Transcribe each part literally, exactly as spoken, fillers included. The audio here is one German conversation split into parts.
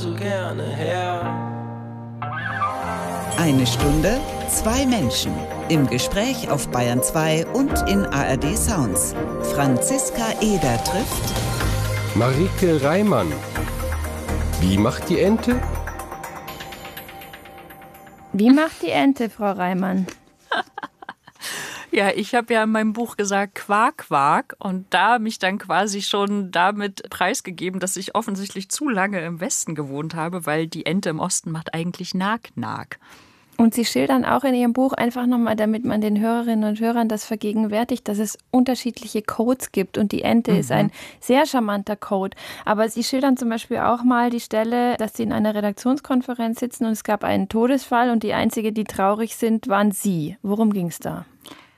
so gerne her. Eine Stunde, zwei Menschen. Im Gespräch auf Bayern zwei und in A R D Sounds. Franziska Eder trifft Marike Reimann. Wie macht die Ente? Wie macht die Ente, Frau Reimann? Ja, ich habe ja in meinem Buch gesagt Quak, Quak und da mich dann quasi schon damit preisgegeben, dass ich offensichtlich zu lange im Westen gewohnt habe, weil die Ente im Osten macht eigentlich Nag, Nag. Und Sie schildern auch in Ihrem Buch einfach nochmal, damit man den Hörerinnen und Hörern das vergegenwärtigt, dass es unterschiedliche Codes gibt und die Ente mhm. ist ein sehr charmanter Code. Aber Sie schildern zum Beispiel auch mal die Stelle, dass Sie in einer Redaktionskonferenz sitzen und es gab einen Todesfall und die Einzige, die traurig sind, waren Sie. Worum ging es da?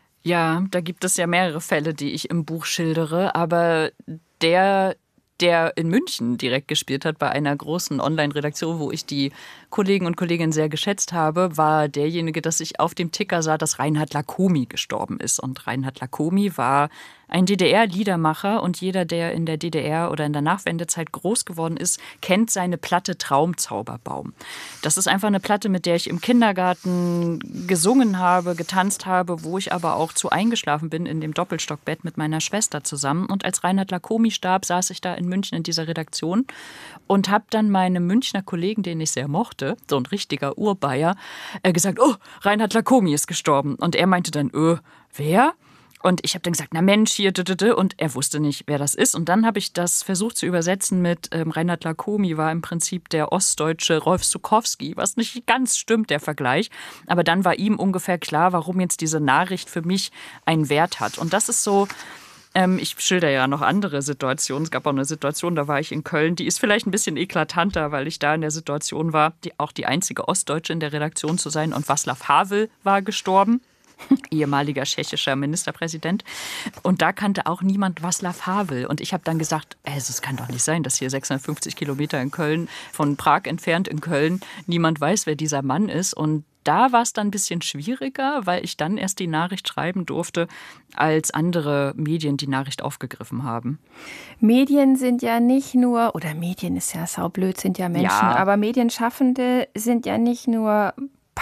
Ja, da gibt es ja mehrere Fälle, die ich im Buch schildere, aber der, der in München direkt gespielt hat, bei einer großen Online-Redaktion, wo ich die Kollegen und Kolleginnen sehr geschätzt habe, war derjenige, dass ich auf dem Ticker sah, dass Reinhard Lacomi gestorben ist. Und Reinhard Lacomi war ein D D R-Liedermacher und jeder, der in der D D R oder in der Nachwendezeit groß geworden ist, kennt seine Platte Traumzauberbaum. Das ist einfach eine Platte, mit der ich im Kindergarten gesungen habe, getanzt habe, wo ich aber auch zu eingeschlafen bin in dem Doppelstockbett mit meiner Schwester zusammen. Und als Reinhard Lacomi starb, saß ich da in München in dieser Redaktion und habe dann meinem Münchner Kollegen, den ich sehr mochte, so ein richtiger Urbayer, äh, gesagt, oh, Reinhard Lacomi ist gestorben. Und er meinte dann, öh, wer? Und ich habe dann gesagt, na Mensch, hier, und er wusste nicht, wer das ist. Und dann habe ich das versucht zu übersetzen mit ähm, Reinhard Lacomi war im Prinzip der ostdeutsche Rolf Zuckowski, was nicht ganz stimmt, der Vergleich. Aber dann war ihm ungefähr klar, warum jetzt diese Nachricht für mich einen Wert hat. Und das ist so, ähm, ich schilder ja noch andere Situationen. Es gab auch eine Situation, da war ich in Köln, die ist vielleicht ein bisschen eklatanter, weil ich da in der Situation war, die, auch die einzige Ostdeutsche in der Redaktion zu sein. Und Václav Havel war gestorben. Ehemaliger tschechischer Ministerpräsident. Und da kannte auch niemand Václav Havel. Und ich habe dann gesagt, also es kann doch nicht sein, dass hier sechshundertfünfzig Kilometer in Köln, von Prag entfernt in Köln, niemand weiß, wer dieser Mann ist. Und da war es dann ein bisschen schwieriger, weil ich dann erst die Nachricht schreiben durfte, als andere Medien die Nachricht aufgegriffen haben. Medien sind ja nicht nur, oder Medien ist ja saublöd, sind ja Menschen, ja. aber Medienschaffende sind ja nicht nur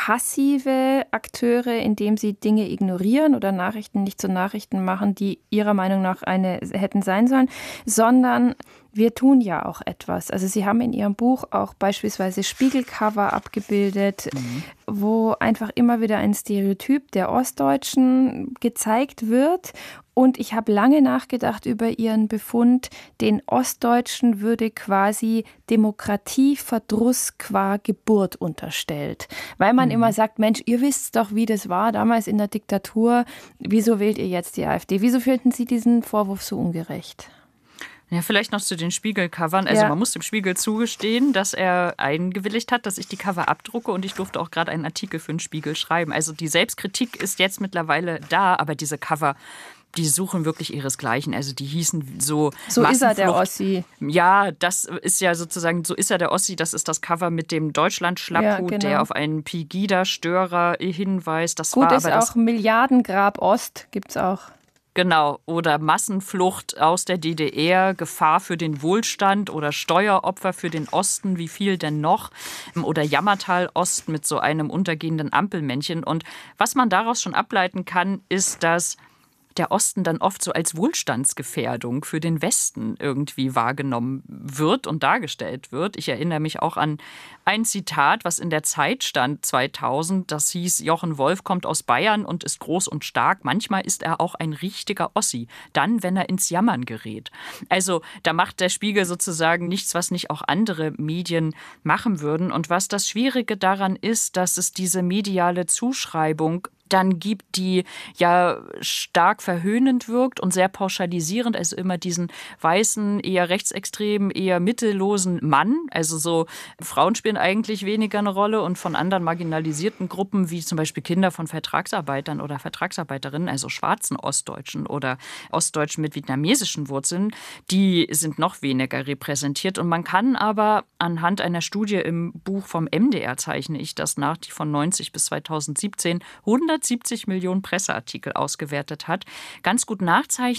passive Akteure, indem sie Dinge ignorieren oder Nachrichten nicht zu Nachrichten machen, die ihrer Meinung nach eine hätten sein sollen, sondern wir tun ja auch etwas. Also Sie haben in Ihrem Buch auch beispielsweise Spiegelcover abgebildet, mhm. wo einfach immer wieder ein Stereotyp der Ostdeutschen gezeigt wird. Und ich habe lange nachgedacht über Ihren Befund, den Ostdeutschen würde quasi Demokratieverdruss qua Geburt unterstellt. Weil man mhm. immer sagt, Mensch, ihr wisst doch, wie das war damals in der Diktatur. Wieso wählt ihr jetzt die AfD? Wieso finden Sie diesen Vorwurf so ungerecht? Ja, vielleicht noch zu den Spiegelcovern. Also ja. man muss dem Spiegel zugestehen, dass er eingewilligt hat, dass ich die Cover abdrucke und ich durfte auch gerade einen Artikel für den Spiegel schreiben. Also die Selbstkritik ist jetzt mittlerweile da, aber diese Cover, die suchen wirklich ihresgleichen. Also die hießen so So ist er, der Ossi. Ja, das ist ja sozusagen, so ist er, der Ossi. Das ist das Cover mit dem Deutschland-Schlapphut, ja, genau. der auf einen Pegida-Störer hinweist. Das Gut war ist aber auch das Milliardengrab Ost, gibt's auch. Genau, oder Massenflucht aus der D D R, Gefahr für den Wohlstand oder Steueropfer für den Osten, wie viel denn noch? Oder Jammertal Ost mit so einem untergehenden Ampelmännchen. Und was man daraus schon ableiten kann, ist, dass der Osten dann oft so als Wohlstandsgefährdung für den Westen irgendwie wahrgenommen wird und dargestellt wird. Ich erinnere mich auch an ein Zitat, was in der Zeit stand zweitausend. Das hieß, Jochen Wolf kommt aus Bayern und ist groß und stark. Manchmal ist er auch ein richtiger Ossi. Dann, wenn er ins Jammern gerät. Also da macht der Spiegel sozusagen nichts, was nicht auch andere Medien machen würden. Und was das Schwierige daran ist, dass es diese mediale Zuschreibung dann gibt, die ja stark verhöhnend wirkt und sehr pauschalisierend, also immer diesen weißen, eher rechtsextremen, eher mittellosen Mann, also so Frauen spielen eigentlich weniger eine Rolle und von anderen marginalisierten Gruppen, wie zum Beispiel Kinder von Vertragsarbeitern oder Vertragsarbeiterinnen, also schwarzen Ostdeutschen oder Ostdeutschen mit vietnamesischen Wurzeln, die sind noch weniger repräsentiert. Und man kann aber anhand einer Studie im Buch vom M D R, zeichne ich das nach, die von neunzig bis zweitausendsiebzehn hundertsiebzig Millionen Presseartikel ausgewertet hat, ganz gut nachzeichnen, wie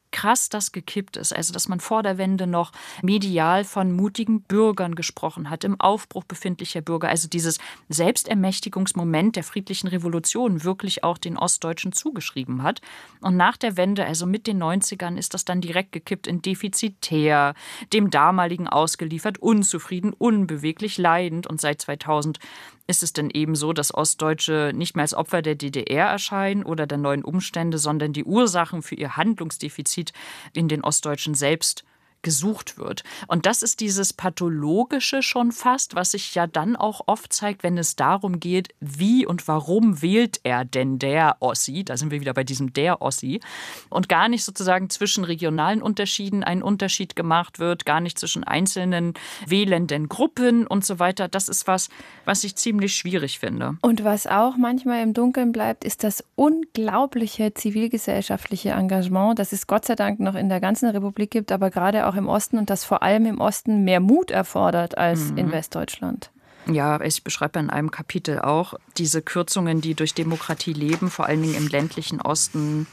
krass das gekippt ist. Also, dass man vor der Wende noch medial von mutigen Bürgern gesprochen hat, im Aufbruch befindlicher Bürger. Also dieses Selbstermächtigungsmoment der friedlichen Revolution wirklich auch den Ostdeutschen zugeschrieben hat. Und nach der Wende, also mit den neunzigern, ist das dann direkt gekippt in defizitär, dem damaligen ausgeliefert, unzufrieden, unbeweglich, leidend. Und seit zweitausend ist es denn eben so, dass Ostdeutsche nicht mehr als Opfer der D D R erscheinen oder der neuen Umstände, sondern die Ursachen für ihr Handlungsdefizit in den Ostdeutschen selbst gesucht wird. Und das ist dieses Pathologische schon fast, was sich ja dann auch oft zeigt, wenn es darum geht, wie und warum wählt er denn der Ossi, da sind wir wieder bei diesem der Ossi, und gar nicht sozusagen zwischen regionalen Unterschieden ein Unterschied gemacht wird, gar nicht zwischen einzelnen wählenden Gruppen und so weiter. Das ist was, was ich ziemlich schwierig finde. Und was auch manchmal im Dunkeln bleibt, ist das unglaubliche zivilgesellschaftliche Engagement, das es Gott sei Dank noch in der ganzen Republik gibt, aber gerade auch im Osten und das vor allem im Osten mehr Mut erfordert als mhm. in Westdeutschland. Ja, ich beschreibe in einem Kapitel auch diese Kürzungen, die durch Demokratie leben, vor allen Dingen im ländlichen Osten,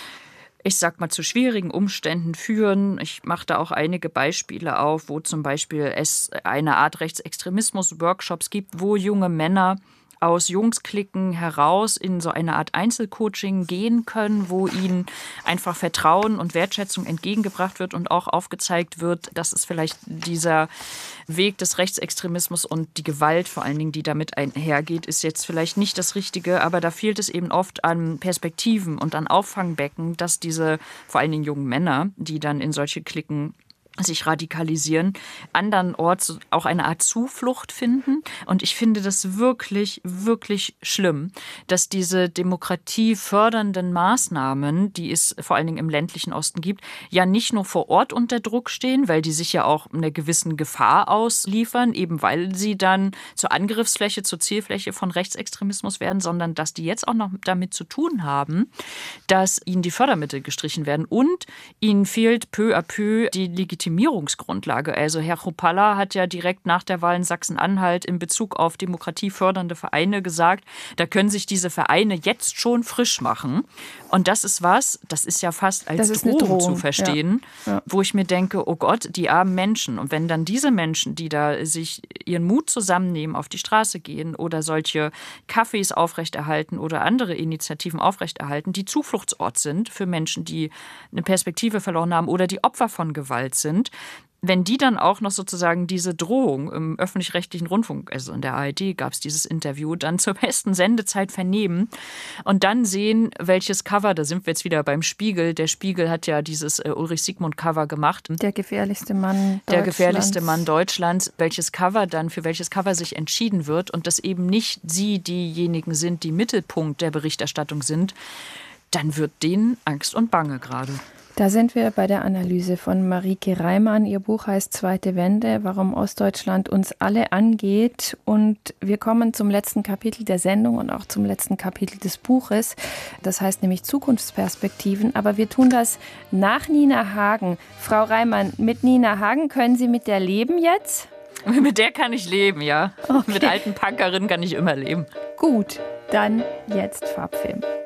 ich sag mal, zu schwierigen Umständen führen. Ich mache da auch einige Beispiele auf, wo zum Beispiel es eine Art Rechtsextremismus-Workshops gibt, wo junge Männer aus Jungsklicken heraus in so eine Art Einzelcoaching gehen können, wo ihnen einfach Vertrauen und Wertschätzung entgegengebracht wird und auch aufgezeigt wird, dass es vielleicht dieser Weg des Rechtsextremismus und die Gewalt vor allen Dingen, die damit einhergeht, ist jetzt vielleicht nicht das Richtige, aber da fehlt es eben oft an Perspektiven und an Auffangbecken, dass diese vor allen Dingen jungen Männer, die dann in solche Cliquen sich radikalisieren, andernorts auch eine Art Zuflucht finden. Und ich finde das wirklich, wirklich schlimm, dass diese demokratiefördernden Maßnahmen, die es vor allen Dingen im ländlichen Osten gibt, ja nicht nur vor Ort unter Druck stehen, weil die sich ja auch einer gewissen Gefahr ausliefern, eben weil sie dann zur Angriffsfläche, zur Zielfläche von Rechtsextremismus werden, sondern dass die jetzt auch noch damit zu tun haben, dass ihnen die Fördermittel gestrichen werden und ihnen fehlt peu à peu die Legitimation Legitimierungsgrundlage. Also Herr Chrupalla hat ja direkt nach der Wahl in Sachsen-Anhalt in Bezug auf demokratiefördernde Vereine gesagt, da können sich diese Vereine jetzt schon frisch machen. Und das ist was, das ist ja fast als Drohung, Drohung zu verstehen, ja. Ja. Wo ich mir denke, oh Gott, die armen Menschen. Und wenn dann diese Menschen, die da sich ihren Mut zusammennehmen, auf die Straße gehen oder solche Cafés aufrechterhalten oder andere Initiativen aufrechterhalten, die Zufluchtsort sind für Menschen, die eine Perspektive verloren haben oder die Opfer von Gewalt sind, wenn die dann auch noch sozusagen diese Drohung im öffentlich-rechtlichen Rundfunk, also in der A R D gab es dieses Interview, dann zur besten Sendezeit vernehmen und dann sehen, welches Cover, da sind wir jetzt wieder beim Spiegel, der Spiegel hat ja dieses äh, Ulrich Siegmund-Cover gemacht. Der gefährlichste Mann Deutschlands. Der gefährlichste Mann Deutschlands, welches Cover dann, für welches Cover sich entschieden wird und dass eben nicht sie diejenigen sind, die Mittelpunkt der Berichterstattung sind, dann wird denen Angst und Bange gerade. Da sind wir bei der Analyse von Marieke Reimann. Ihr Buch heißt Zweite Wende, warum Ostdeutschland uns alle angeht. Und wir kommen zum letzten Kapitel der Sendung und auch zum letzten Kapitel des Buches. Das heißt nämlich Zukunftsperspektiven. Aber wir tun das nach Nina Hagen. Frau Reimann, mit Nina Hagen können Sie mit der leben jetzt? Mit der kann ich leben, ja. Okay. Mit alten Punkerinnen kann ich immer leben. Gut, dann jetzt Farbfilm.